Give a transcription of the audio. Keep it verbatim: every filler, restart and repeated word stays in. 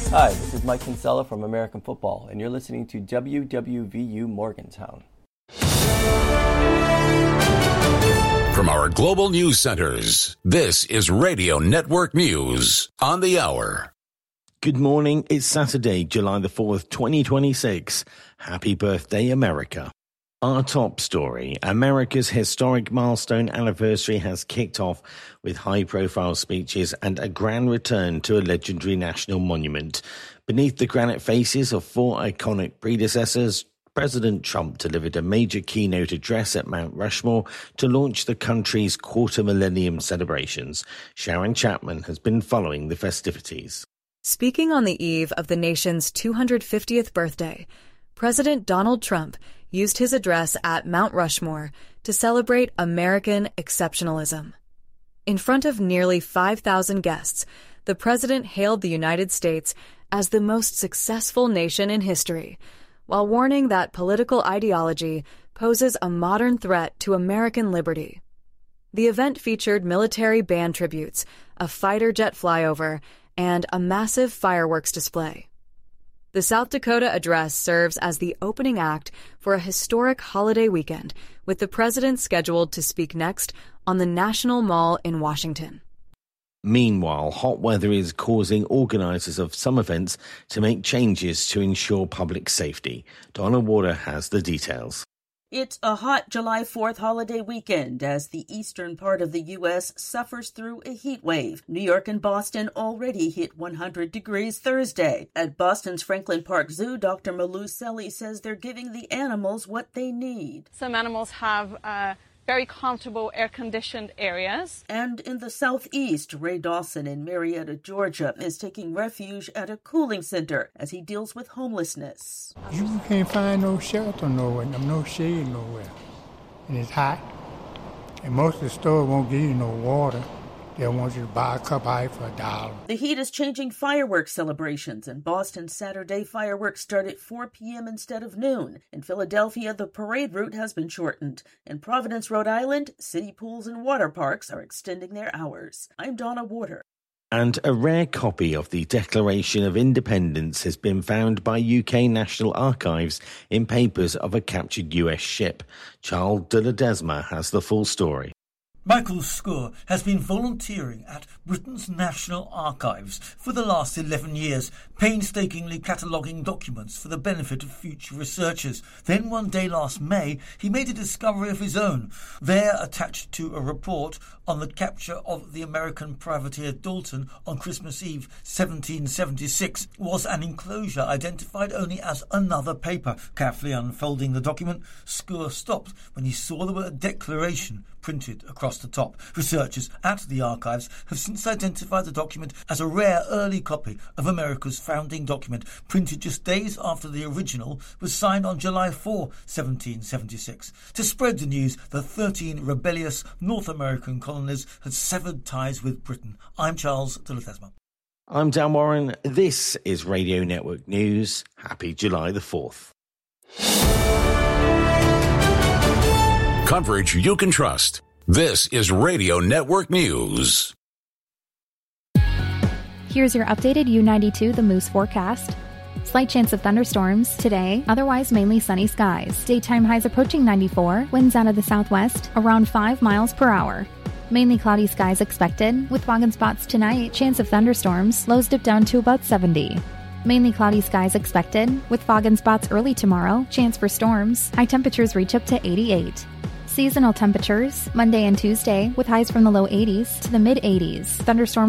Hi, this is Mike Kinsella from American Football, and you're listening to W W V U Morgantown. From our global news centers, this is Radio Network News on the hour. Good morning. It's Saturday, July the fourth, twenty twenty-six. Happy birthday, America. Our top story, America's historic milestone anniversary has kicked off with high-profile speeches and a grand return to a legendary national monument. Beneath the granite faces of four iconic predecessors, President Trump delivered a major keynote address at Mount Rushmore to launch the country's quarter-millennium celebrations. Sharon Chapman has been following the festivities. Speaking on the eve of the nation's two hundred fiftieth birthday, President Donald Trump used his address at Mount Rushmore to celebrate American exceptionalism. In front of nearly five thousand guests, the president hailed the United States as the most successful nation in history, while warning that political ideology poses a modern threat to American liberty. The event featured military band tributes, a fighter jet flyover, and a massive fireworks display. The South Dakota address serves as the opening act for a historic holiday weekend, with the president scheduled to speak next on the National Mall in Washington. Meanwhile, hot weather is causing organisers of some events to make changes to ensure public safety. Donna Water has the details. It's a hot July fourth holiday weekend as the eastern part of the U S suffers through a heat wave. New York and Boston already hit one hundred degrees Thursday. At Boston's Franklin Park Zoo, Doctor Malou Selly says they're giving the animals what they need. Some animals have uh, very comfortable air-conditioned areas. And in the southeast, Ray Dawson in Marietta, Georgia, is taking refuge at a cooling center as he deals with homelessness. You can't find no shelter nowhere, no shade nowhere. And it's hot. And most of the stores won't give you no water. They'll want you to buy a cup of ice for a dollar. The heat is changing fireworks celebrations. In Boston, Saturday fireworks start at four p.m. instead of noon. In Philadelphia, the parade route has been shortened. In Providence, Rhode Island, city pools and water parks are extending their hours. I'm Donna Water. And a rare copy of the Declaration of Independence has been found by U K National Archives in papers of a captured U S ship. Charles de Ledesma has the full story. Michael Scour has been volunteering at Britain's National Archives for the last eleven years, painstakingly cataloguing documents for the benefit of future researchers. Then one day last May, he made a discovery of his own. There, attached to a report on the capture of the American privateer Dalton on Christmas Eve seventeen seventy-six, was an enclosure identified only as another paper. Carefully unfolding the document, Scour stopped when he saw the word Declaration printed across the top. Researchers at the archives have since identified the document as a rare early copy of America's founding document, printed just days after the original was signed on July fourth, seventeen seventy-six. To spread the news that thirteen rebellious North American colonies had severed ties with Britain. I'm Charles de Ledesma. I'm Dan Warren. This is Radio Network News. Happy July the fourth. Coverage you can trust. This is Radio Network News. Here's your updated U ninety-two The Moose forecast. Slight chance of thunderstorms today, otherwise mainly sunny skies. Daytime highs approaching ninety-four, winds out of the southwest, around five miles per hour. Mainly cloudy skies expected, with fog and spots tonight. Chance of thunderstorms, lows dip down to about seventy. Mainly cloudy skies expected, with fog and spots early tomorrow. Chance for storms. High temperatures reach up to eighty-eight. Seasonal temperatures, Monday and Tuesday, with highs from the low eighties to the mid eighties. Thunderstorms